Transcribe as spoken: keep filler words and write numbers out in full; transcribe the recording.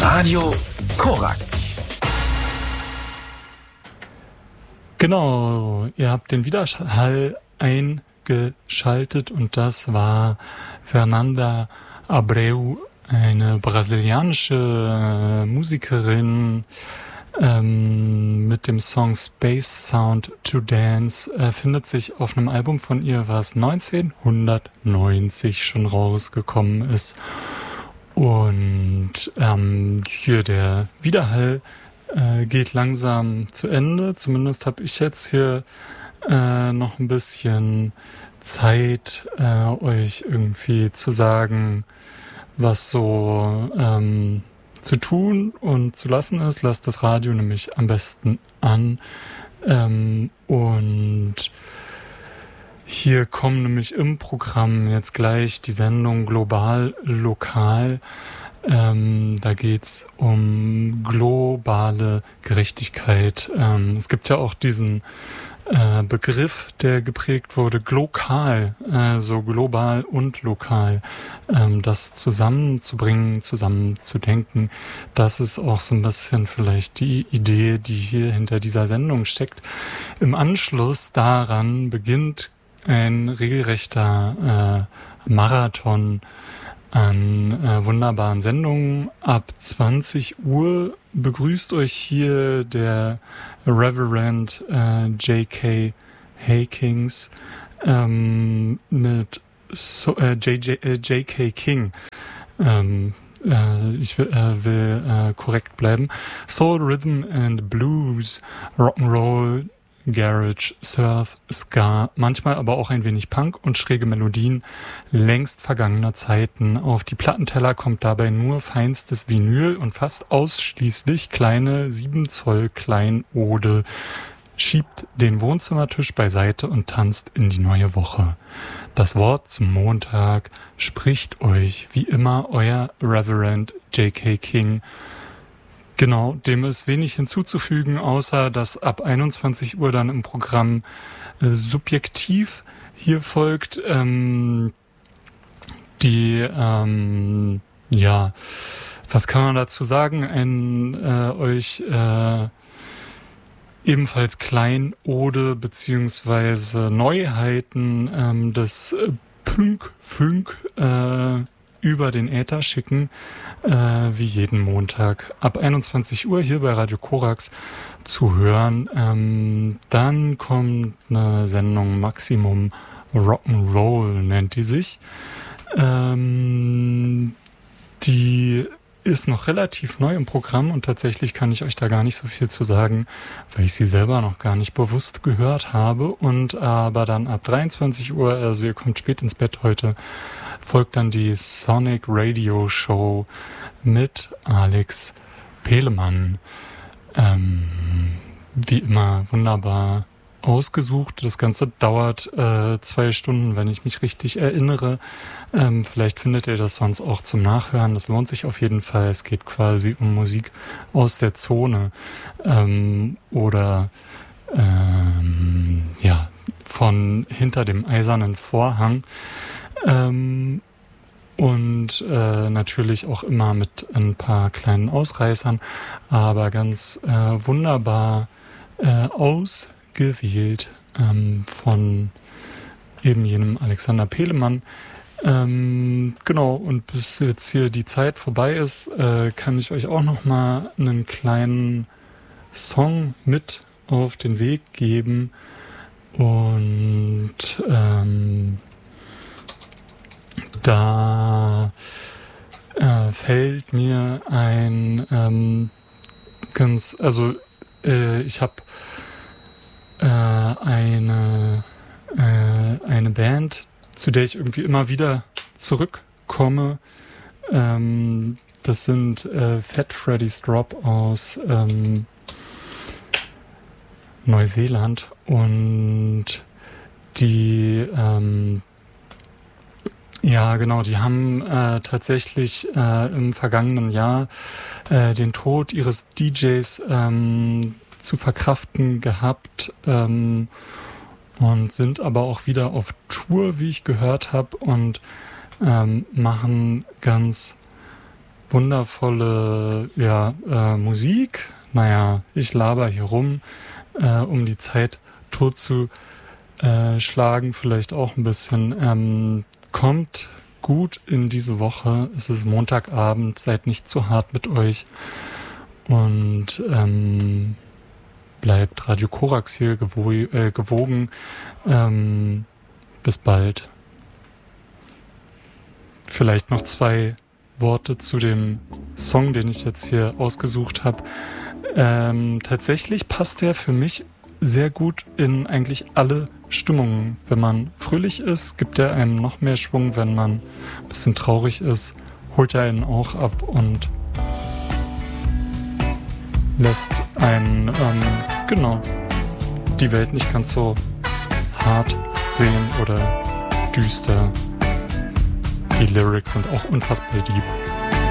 Radio Korax. Genau, ihr habt den Widerhall eingeschaltet und das war Fernanda Abreu, eine brasilianische Musikerin, ähm, mit dem Song Space Sound to Dance. Äh, findet sich auf einem Album von ihr, was neunzehnhundertneunzig schon rausgekommen ist. Und ähm, hier der Widerhall äh, geht langsam zu Ende. Zumindest habe ich jetzt hier äh, noch ein bisschen Zeit, äh, euch irgendwie zu sagen, was so ähm, zu tun und zu lassen ist. Lasst das Radio nämlich am besten an. Ähm, und hier kommen nämlich im Programm jetzt gleich die Sendung Global Lokal. Ähm, da geht's um globale Gerechtigkeit. Ähm, es gibt ja auch diesen äh, Begriff, der geprägt wurde, glokal, äh, so global und lokal. Ähm, das zusammenzubringen, zusammenzudenken, das ist auch so ein bisschen vielleicht die Idee, die hier hinter dieser Sendung steckt. Im Anschluss daran beginnt ein regelrechter äh, Marathon an äh, wunderbaren Sendungen. Ab zwanzig Uhr begrüßt euch hier der Reverend äh, J K Hakings ähm, mit so, äh, J J, äh, J K King. Ähm, äh, ich will, äh, will äh, korrekt bleiben. Soul, Rhythm and Blues, Rock'n'Roll, Garage, Surf, Ska, manchmal aber auch ein wenig Punk und schräge Melodien längst vergangener Zeiten. Auf die Plattenteller kommt dabei nur feinstes Vinyl und fast ausschließlich kleine sieben Zoll Kleinode. Schiebt den Wohnzimmertisch beiseite und tanzt in die neue Woche. Das Wort zum Montag spricht euch wie immer euer Reverend J K King. Genau, dem ist wenig hinzuzufügen, außer dass ab einundzwanzig Uhr dann im Programm äh, subjektiv hier folgt ähm, die, ähm, ja, was kann man dazu sagen, ein äh, euch äh, ebenfalls Kleinode beziehungsweise Neuheiten ähm, des äh, Pünk-Fünk äh, über den Äther schicken, äh, wie jeden Montag ab einundzwanzig Uhr hier bei Radio Korax zu hören. Ähm, dann kommt eine Sendung Maximum Rock'n'Roll, nennt die sich. Ähm, die ist noch relativ neu im Programm und tatsächlich kann ich euch da gar nicht so viel zu sagen, weil ich sie selber noch gar nicht bewusst gehört habe. Und aber dann ab dreiundzwanzig Uhr, also ihr kommt spät ins Bett heute, folgt dann die Sonic Radio Show mit Alex Pehlemann. Ähm, wie immer wunderbar ausgesucht. Das Ganze dauert äh, zwei Stunden, wenn ich mich richtig erinnere. Ähm, vielleicht findet ihr das sonst auch zum Nachhören. Das lohnt sich auf jeden Fall. Es geht quasi um Musik aus der Zone ähm, oder ähm, ja von hinter dem eisernen Vorhang. Ähm, und äh, natürlich auch immer mit ein paar kleinen Ausreißern, aber ganz äh, wunderbar äh, ausgewählt ähm, von eben jenem Alexander Pehlemann. Ähm, genau, und bis jetzt hier die Zeit vorbei ist, äh, kann ich euch auch noch mal einen kleinen Song mit auf den Weg geben. Und ähm, da äh, fällt mir ein ähm, ganz, also äh, ich habe äh, eine äh, eine Band, zu der ich irgendwie immer wieder zurückkomme. Ähm, das sind äh, Fat Freddy's Drop aus ähm, Neuseeland und die ähm, ja, genau, die haben äh, tatsächlich äh, im vergangenen Jahr äh, den Tod ihres D Js ähm, zu verkraften gehabt ähm, und sind aber auch wieder auf Tour, wie ich gehört habe, und ähm, machen ganz wundervolle ja, äh, Musik. Naja, ich laber hier rum, äh, um die Zeit tot zu äh, schlagen, vielleicht auch ein bisschen. Ähm, kommt gut in diese Woche. Es ist Montagabend, seid nicht zu hart mit euch. Und ähm, bleibt Radio Korax hier gewo- äh, gewogen. Ähm, bis bald. Vielleicht noch zwei Worte zu dem Song, den ich jetzt hier ausgesucht habe. Ähm, tatsächlich passt der für mich sehr gut in eigentlich alle Stimmungen. Wenn man fröhlich ist, gibt er einem noch mehr Schwung. Wenn man ein bisschen traurig ist, holt er einen auch ab und lässt einen, ähm, genau, die Welt nicht ganz so hart sehen oder düster. Die Lyrics sind auch unfassbar deep.